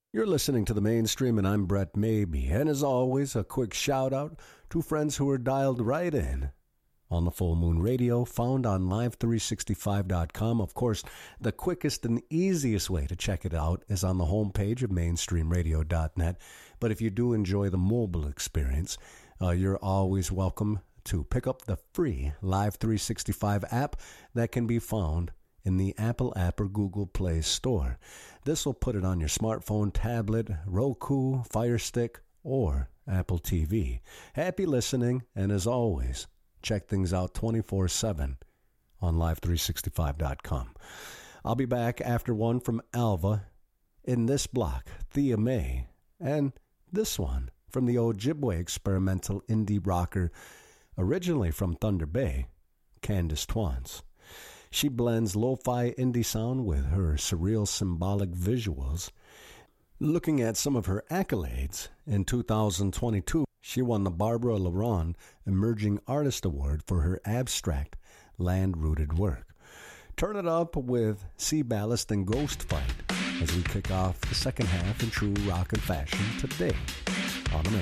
You're listening to The Mainstream, and I'm Brett Maybe. And as always, a quick shout-out to friends who are dialed right in on the Full Moon Radio, found on live365.com. Of course, the quickest and easiest way to check it out is on the homepage of mainstreamradio.net. But if you do enjoy the mobile experience, you're always welcome to pick up the free Live365 app that can be found in the Apple app or Google Play Store. This will put it on your smartphone, tablet, Roku, Fire Stick, or Apple TV. Happy listening, and as always, check things out 24/7 on live365.com. I'll be back after one from Alva, in this block, Thea May, and this one from the Ojibwe experimental indie rocker, originally from Thunder Bay, Candace Twans. She blends lo-fi indie sound with her surreal symbolic visuals. Looking at some of her accolades, in 2022, she won the Barbara Laron Emerging Artist Award for her abstract, land-rooted work. Turn it up with Sea Ballast and Ghost Fight as we kick off the second half in true rock and fashion today on the